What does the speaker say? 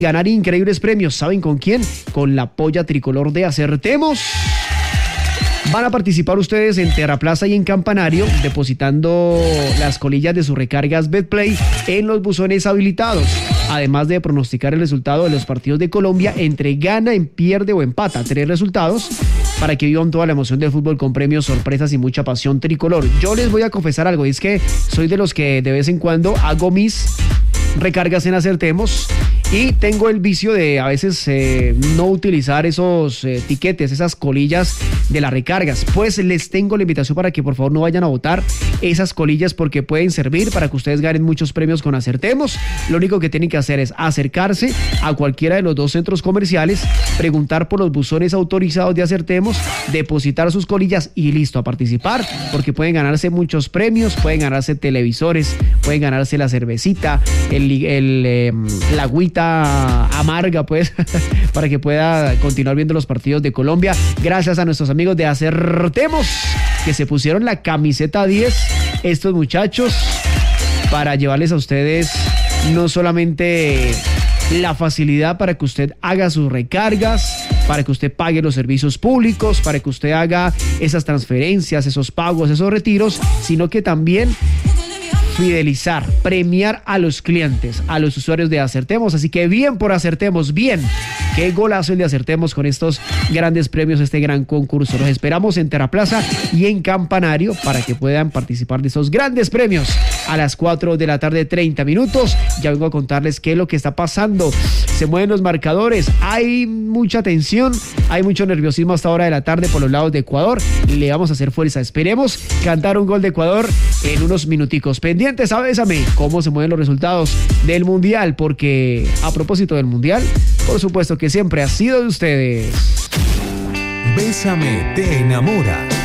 ganar increíbles premios. ¿Saben con quién? Con la polla tricolor de Acertemos. Van a participar ustedes en Terraplaza y en Campanario, depositando las colillas de sus recargas Betplay en los buzones habilitados. Además de pronosticar el resultado de los partidos de Colombia entre gana, pierde o empata. 3 resultados para que vivan toda la emoción del fútbol con premios, sorpresas y mucha pasión tricolor. Yo les voy a confesar algo, es que soy de los que de vez en cuando hago mis recargas en Acertemos y tengo el vicio de a veces no utilizar esos tiquetes, esas colillas de las recargas. Pues les tengo la invitación para que por favor no vayan a botar esas colillas, porque pueden servir para que ustedes ganen muchos premios con Acertemos. Lo único que tienen que hacer es acercarse a cualquiera de los 2 centros comerciales, preguntar por los buzones autorizados de Acertemos, depositar sus colillas y listo, a participar, porque pueden ganarse muchos premios, pueden ganarse televisores, pueden ganarse la cervecita, la agüita amarga, pues, para que pueda continuar viendo los partidos de Colombia, gracias a nuestros amigos de Acertemos, que se pusieron la camiseta 10, estos muchachos, para llevarles a ustedes no solamente la facilidad para que usted haga sus recargas, para que usted pague los servicios públicos, para que usted haga esas transferencias, esos pagos, esos retiros, sino que también fidelizar, premiar a los clientes, a los usuarios de Acertemos. Así que bien por Acertemos, bien. Qué golazo el de Acertemos con estos grandes premios, este gran concurso. Los esperamos en Terraplaza y en Campanario para que puedan participar de esos grandes premios a las 4 de la tarde, 30 minutos. Ya vengo a contarles qué es lo que está pasando. Se mueven los marcadores, hay mucha tensión, hay mucho nerviosismo hasta hora de la tarde por los lados de Ecuador. Le vamos a hacer fuerza. Esperemos cantar un gol de Ecuador en unos minuticos. Pendientes a Bésame, cómo se mueven los resultados del Mundial, porque a propósito del Mundial, por supuesto que siempre ha sido de ustedes. Bésame te enamora.